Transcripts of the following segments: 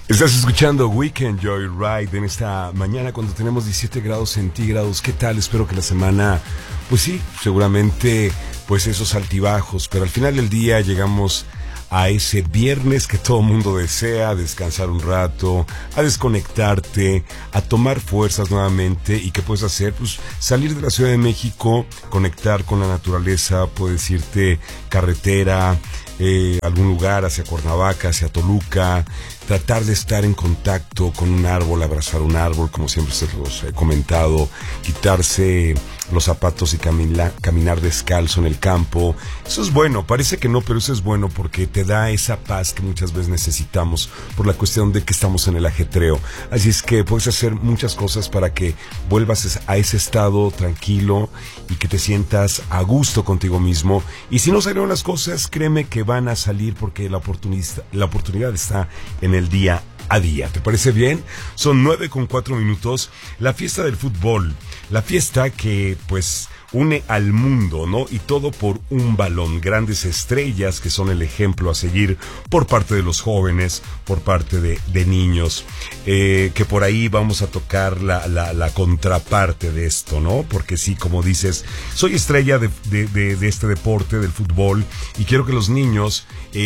Estás escuchando Weekend Joyride en esta mañana cuando tenemos 17 grados centígrados. ¿Qué tal? Espero que la semana, pues sí, seguramente, pues esos altibajos, pero al final del día llegamos a ese viernes que todo mundo desea, a descansar un rato, a desconectarte, a tomar fuerzas nuevamente. ¿Y qué puedes hacer? Pues salir de la Ciudad de México, conectar con la naturaleza, puedes irte carretera, algún lugar hacia Cuernavaca, hacia Toluca, tratar de estar en contacto con un árbol, abrazar un árbol, como siempre se los he comentado, quitarse los zapatos y caminar descalzo en el campo. Eso es bueno, parece que no, pero eso es bueno porque te da esa paz que muchas veces necesitamos por la cuestión de que estamos en el ajetreo. Así es que puedes hacer muchas cosas para que vuelvas a ese estado tranquilo y que te sientas a gusto contigo mismo. Y si no salieron las cosas, créeme que van a salir porque la oportunidad está en el día a día. ¿Te parece bien? Son 9:04. La fiesta del fútbol, la fiesta que pues une al mundo, ¿no? Y todo por un balón. Grandes estrellas que son el ejemplo a seguir por parte de los jóvenes, por parte de niños. Que por ahí vamos a tocar la contraparte de esto, ¿no? Porque sí, como dices, soy estrella de este deporte, del fútbol, y quiero que los niños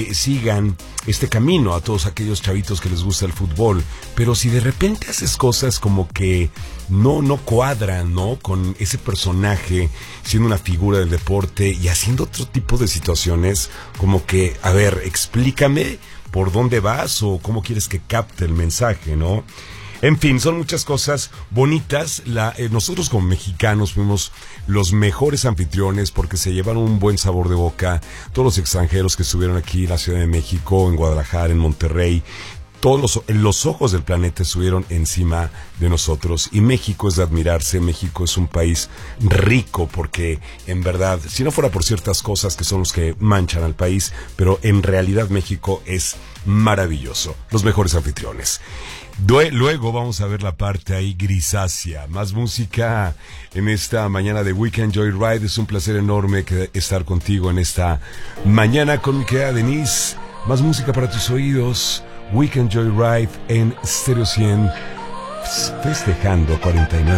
sigan este camino a todos aquellos chavitos que les gusta el fútbol. Pero si de repente haces cosas como que no cuadran, ¿no? Con ese personaje siendo una figura del deporte y haciendo otro tipo de situaciones, como que, a ver, explícame por dónde vas o cómo quieres que capte el mensaje, ¿no? En fin, son muchas cosas bonitas. Nosotros como mexicanos fuimos los mejores anfitriones porque se llevaron un buen sabor de boca. Todos los extranjeros que estuvieron aquí en la Ciudad de México, en Guadalajara, en Monterrey, todos los ojos del planeta estuvieron encima de nosotros. Y México es de admirarse. México es un país rico porque, en verdad, si no fuera por ciertas cosas que son los que manchan al país, pero en realidad México es maravilloso. Los mejores anfitriones. Luego vamos a ver la parte ahí grisácea. Más música en esta mañana de Weekend Joyride. Es un placer enorme estar contigo en esta mañana con mi querida Denise. Más música para tus oídos. Weekend Joyride en Stereo 100, festejando 49.